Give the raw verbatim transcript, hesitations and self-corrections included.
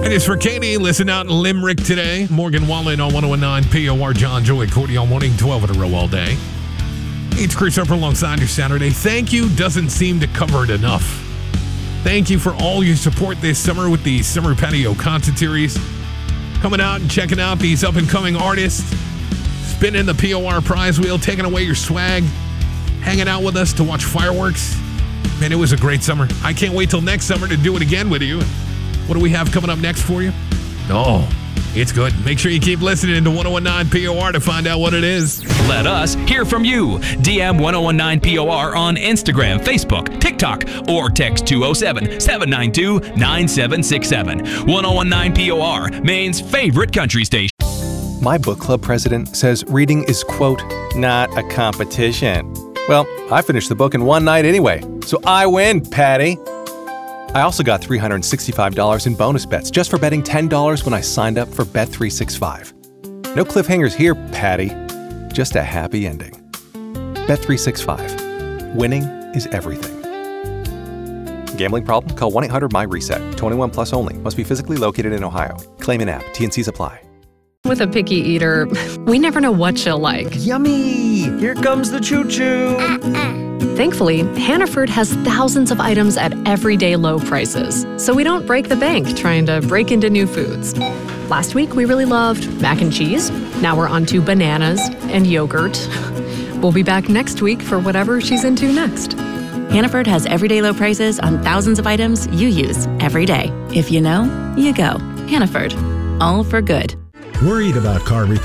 And it's for Katie. Listen out in Limerick today. Morgan Wallen on one oh one nine P O R. John Joy Cordy on morning twelve in a row all day. It's Chris Harper alongside your Saturday. Thank you doesn't seem to cover it enough. Thank you for all your support this summer with the Summer Patio Concert Series. Coming out and checking out these up-and-coming artists. Spinning the P O R prize wheel, taking away your swag. Hanging out with us to watch fireworks. Man, it was a great summer. I can't wait till next summer to do it again with you. What do we have coming up next for you? Oh, it's good. Make sure you keep listening to one oh one nine P O R to find out what it is. Let us hear from you. D M one oh one nine P O R on Instagram, Facebook, TikTok, or text two oh seven, seven nine two, nine seven six seven. one oh one nine P O R, Maine's favorite country station. My book club president says reading is, quote, not a competition. Well, I finished the book in one night anyway, so I win, Patty. I also got three hundred sixty-five dollars in bonus bets just for betting ten dollars when I signed up for Bet three sixty-five. No cliffhangers here, Patty. Just a happy ending. Bet three sixty-five. Winning is everything. Gambling problem? Call one eight hundred M Y RESET. twenty-one plus only. Must be physically located in Ohio. Claim in app. T and Cs apply. With a picky eater, we never know what she'll like. Yummy! Here comes the choo-choo! Thankfully, Hannaford has thousands of items at everyday low prices, so we don't break the bank trying to break into new foods. Last week, we really loved mac and cheese. Now we're on to bananas and yogurt. We'll be back next week for whatever she's into next. Hannaford has everyday low prices on thousands of items you use every day. If you know, you go. Hannaford. All for good. Worried about car repair?